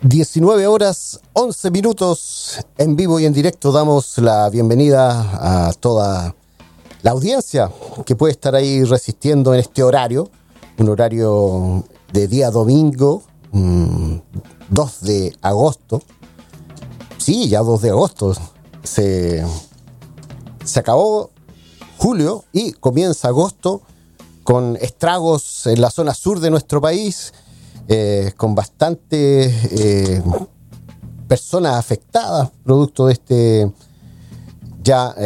19 horas 11 minutos en vivo y en directo. Damos la bienvenida a toda la audiencia que puede estar ahí resistiendo en este horario, un horario de día domingo, 2 de agosto. Sí, ya 2 de agosto. Se acabó julio y comienza agosto con estragos en la zona sur de nuestro país. Con bastantes personas afectadas producto de este ya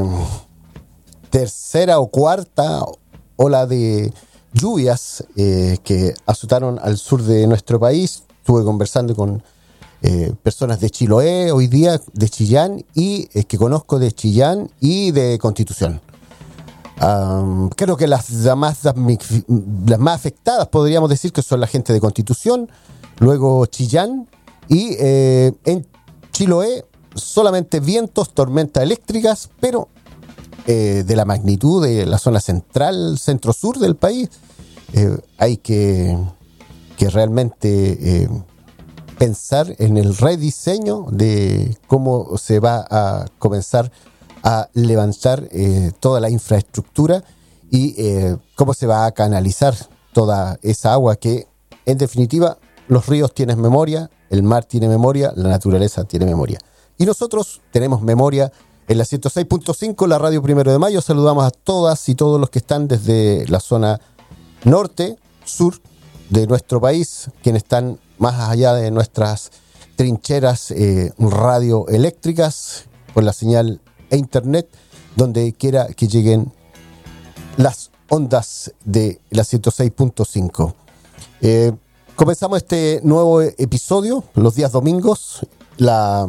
tercera o cuarta ola de lluvias que azotaron al sur de nuestro país. Estuve conversando con personas de Chiloé hoy día, de Chillán, y que conozco de Chillán y de Constitución. Creo que las más afectadas podríamos decir que son la gente de Constitución, luego Chillán y en Chiloé solamente vientos, tormentas eléctricas, pero de la magnitud de la zona central, centro-sur del país, hay que realmente pensar en el rediseño de cómo se va a comenzar a levantar toda la infraestructura y cómo se va a canalizar toda esa agua que, en definitiva, los ríos tienen memoria, el mar tiene memoria, la naturaleza tiene memoria. Y nosotros tenemos memoria en la 106.5, la radio 1 de Mayo. Saludamos a todas y todos los que están desde la zona norte, sur de nuestro país, quienes están más allá de nuestras trincheras radioeléctricas, por la señal e internet, donde quiera que lleguen las ondas de la 106.5. Comenzamos este nuevo episodio los días domingos. La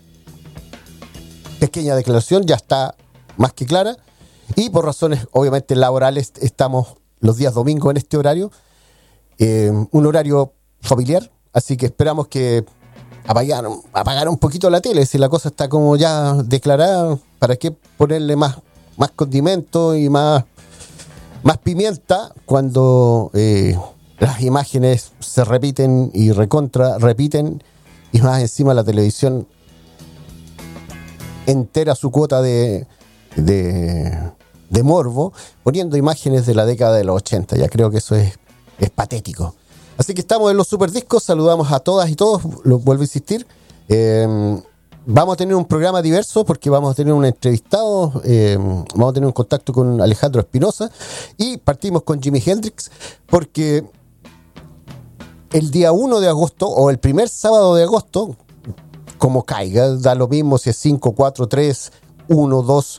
pequeña declaración ya está más que clara y por razones obviamente laborales estamos los días domingos en este horario, un horario familiar, así que esperamos que apagar un poquito la tele. Si la cosa está como ya declarada, ¿para qué ponerle más condimento y más pimienta cuando las imágenes se repiten y repiten, y más encima la televisión entera su cuota de morbo, poniendo imágenes de la década de los 80? Ya creo que eso es patético. Así que estamos en los Superdiscos, saludamos a todas y todos, lo vuelvo a insistir. Vamos a tener un programa diverso porque vamos a tener un entrevistado, vamos a tener un contacto con Alejandro Espinosa y partimos con Jimi Hendrix porque el día 1 de agosto o el primer sábado de agosto, como caiga, da lo mismo si es 5, 4, 3, 1, 2,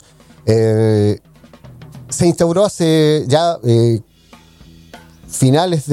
se instauró hace ya finales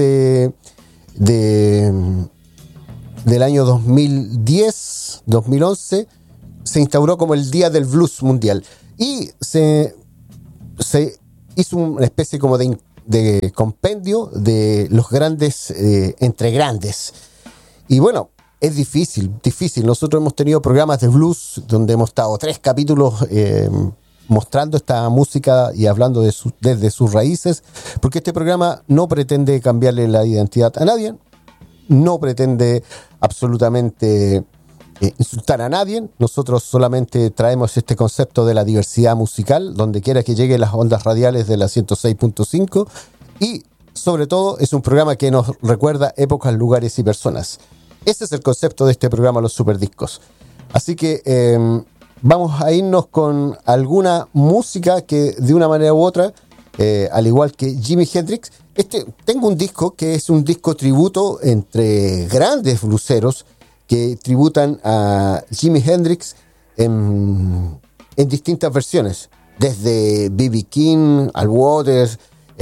del año 2010, 2011, se instauró como el Día del Blues Mundial y se hizo una especie como de compendio de los grandes entre grandes. Y bueno, es difícil. Nosotros hemos tenido programas de blues donde hemos estado 3 capítulos mostrando esta música y hablando desde sus raíces, porque este programa no pretende cambiarle la identidad a nadie, no pretende absolutamente insultar a nadie. Nosotros solamente traemos este concepto de la diversidad musical, donde quiera que lleguen las ondas radiales de la 106.5, y sobre todo es un programa que nos recuerda épocas, lugares y personas. Ese es el concepto de este programa, Los Superdiscos. Así que vamos a irnos con alguna música que de una manera u otra, al igual que Jimi Hendrix, tengo un disco que es un disco tributo entre grandes blueseros que tributan a Jimi Hendrix en distintas versiones, desde B.B. King, Al Waters.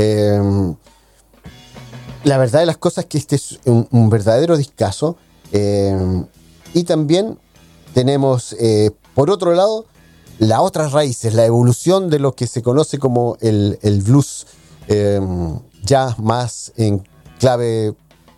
La verdad de las cosas es que este es un verdadero discazo. Y también tenemos por otro lado las otras raíces, la evolución de lo que se conoce como el blues, ya más en clave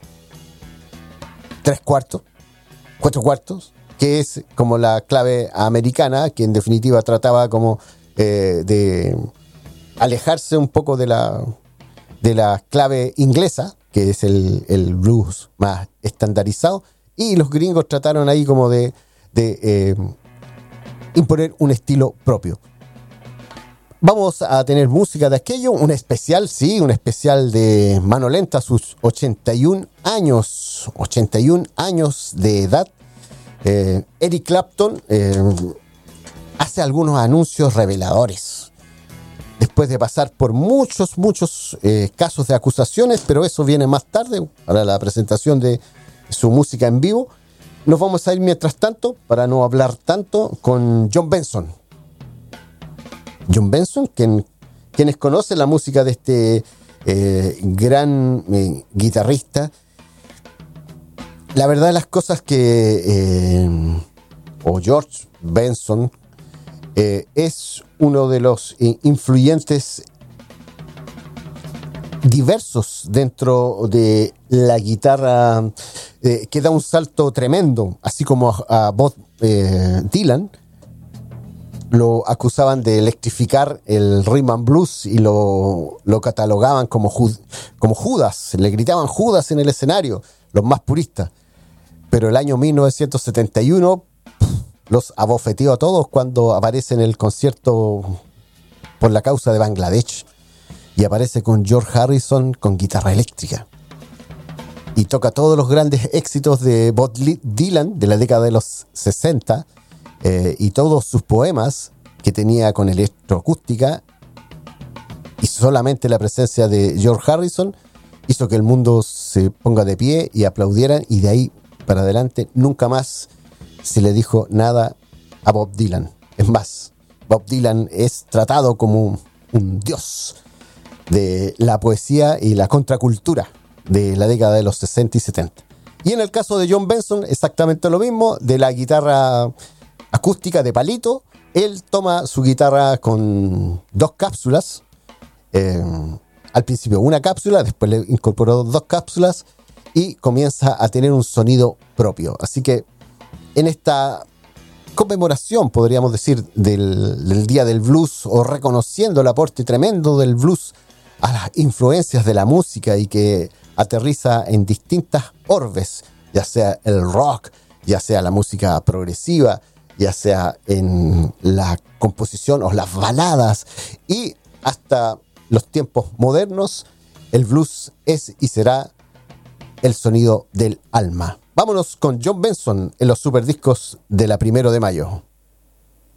3/4, 4/4, que es como la clave americana, que en definitiva trataba como de alejarse un poco de la clave inglesa, que es el blues más estandarizado, y los gringos trataron ahí como de imponer un estilo propio. Vamos a tener música de aquello, un especial de Mano Lenta, sus 81 años de edad. Eric Clapton hace algunos anuncios reveladores, después de pasar por muchos casos de acusaciones, pero eso viene más tarde, para la presentación de su música en vivo. Nos vamos a ir mientras tanto, para no hablar tanto, con John Benson. John Benson, quienes conocen la música de este gran guitarrista, la verdad de las cosas o George Benson es uno de los influyentes diversos dentro de la guitarra, que da un salto tremendo, así como a Bob Dylan. Lo acusaban de electrificar el rhythm and blues y lo catalogaban como Judas, le gritaban Judas en el escenario, los más puristas. Pero el año 1971 los abofeteó a todos cuando aparece en el concierto por la causa de Bangladesh y aparece con George Harrison con guitarra eléctrica y toca todos los grandes éxitos de Bob Dylan de la década de los 60, y todos sus poemas que tenía con electroacústica, y solamente la presencia de George Harrison hizo que el mundo se ponga de pie y aplaudieran, y de ahí para adelante nunca más se le dijo nada a Bob Dylan. Es más, Bob Dylan es tratado como un dios de la poesía y la contracultura de la década de los 60 y 70. Y en el caso de John Benson, exactamente lo mismo, de la guitarra acústica de palito. Él toma su guitarra con 2 cápsulas, al principio una cápsula, después le incorporó 2 cápsulas y comienza a tener un sonido propio. Así que en esta conmemoración, podríamos decir, del Día del Blues, o reconociendo el aporte tremendo del blues a las influencias de la música y que aterriza en distintas orbes, ya sea el rock, ya sea la música progresiva, ya sea en la composición o las baladas, y hasta los tiempos modernos, el blues es y será el sonido del alma. Vámonos con John Benson en los superdiscos de la 1 de mayo.